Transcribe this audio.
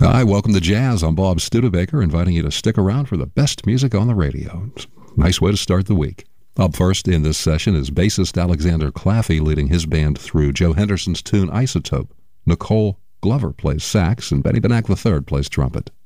Hi, welcome to Jazz. I'm Bob Studebaker, inviting you to stick around for the best music on the radio. Nice way to start the week. Up first in this session is bassist Alexander Claffey leading his band through Joe Henderson's tune Isotope. Nicole Glover plays sax, and Benny Benack III plays trumpet.